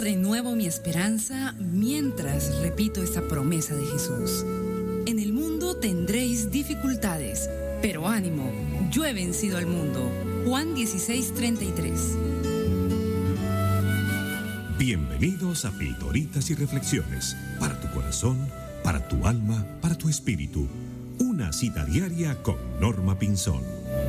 renuevo mi esperanza mientras repito esta promesa de Jesús. En el mundo tendréis dificultades, pero ánimo, yo he vencido al mundo. Juan 16:33. Bienvenidos a Pildoritas y Reflexiones, para tu corazón, para tu alma, para tu espíritu. Una cita diaria con Norma Pinzón.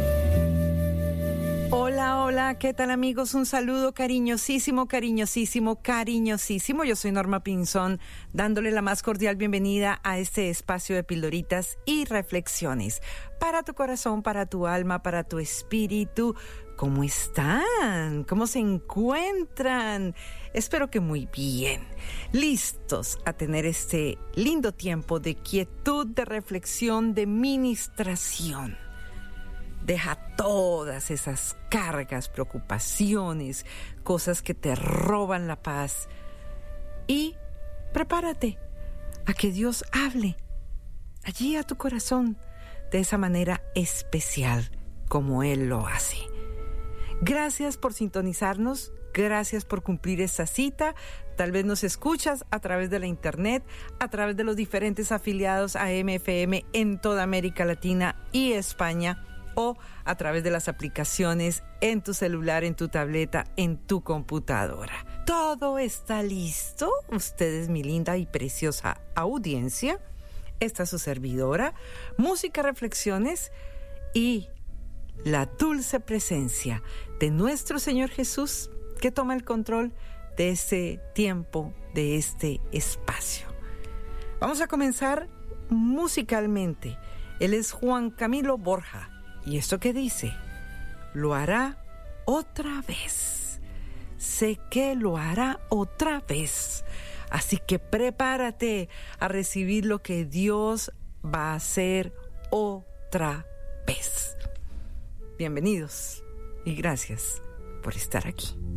Hola, hola, ¿qué tal amigos? Un saludo cariñosísimo, cariñosísimo, cariñosísimo. Yo soy Norma Pinzón, dándole la más cordial bienvenida a este espacio de Pildoritas y Reflexiones. Para tu corazón, para tu alma, para tu espíritu. ¿Cómo están? ¿Cómo se encuentran? Espero que muy bien. Listos a tener este lindo tiempo de quietud, de reflexión, de ministración. Deja todas esas cargas, preocupaciones, cosas que te roban la paz y prepárate a que Dios hable allí a tu corazón de esa manera especial como Él lo hace. Gracias por sintonizarnos, gracias por cumplir esta cita. Tal vez nos escuchas a través de la internet, a través de los diferentes afiliados a MFM en toda América Latina y España, o a través de las aplicaciones en tu celular, en tu tableta, en tu computadora. Todo está listo. Ustedes, mi linda y preciosa audiencia. Esta es su servidora, Música Reflexiones y la dulce presencia de nuestro Señor Jesús, que toma el control de este tiempo, de este espacio. Vamos a comenzar musicalmente. Él es Juan Camilo Borja. ¿Y esto qué dice? Lo hará otra vez. Sé que lo hará otra vez. Así que prepárate a recibir lo que Dios va a hacer otra vez. Bienvenidos y gracias por estar aquí.